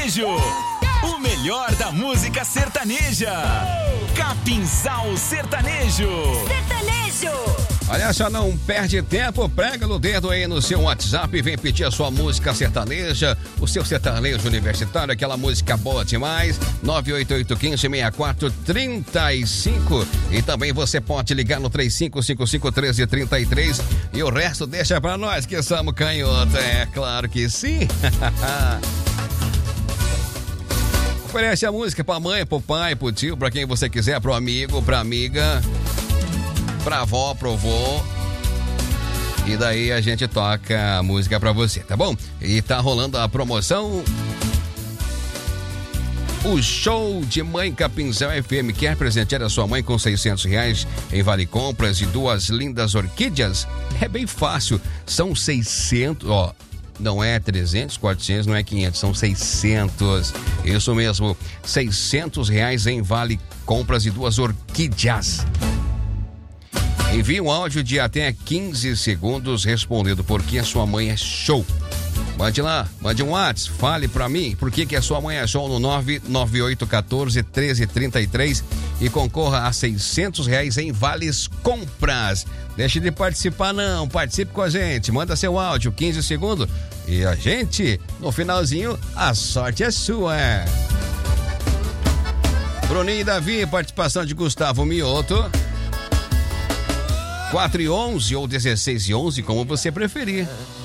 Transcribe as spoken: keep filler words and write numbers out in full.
Sertanejo. O melhor da música sertaneja. Capinzal Sertanejo. Sertanejo. Olha só, não perde tempo, prega no dedo aí no seu WhatsApp e vem pedir a sua música sertaneja, o seu sertanejo universitário, aquela música boa demais, nove oito oito um cinco, seis quatro três cinco, e também você pode ligar no três cinco cinco cinco, um três três três e o resto deixa pra nós que somos canhotos, é claro que sim. Oferece a música pra mãe, pro pai, pro tio, pra quem você quiser, pro amigo, pra amiga, pra avó, pro vô. E daí a gente toca a música pra você, tá bom? E tá rolando a promoção. O show de Mãe Capinzal F M. Quer presentear a sua mãe com seiscentos reais em vale compras e duas lindas orquídeas? É bem fácil. São seiscentos, ó. Não é trezentos, quatrocentos, não é quinhentos, são seiscentos. Isso mesmo, seiscentos reais em vale compras e duas orquídeas. Envie um áudio de até quinze segundos respondendo por que a sua mãe é show. Mande lá, mande um WhatsApp, fale pra mim por que que a sua mãe é show no nove nove oito um quatro um três três três e concorra a seiscentos reais em vales compras. Deixe de participar não, participe com a gente, manda seu áudio, quinze segundos e a gente, no finalzinho, a sorte é sua. Bruninho e Davi, participação de Gustavo Mioto. quatro e onze ou dezesseis e onze, como você preferir.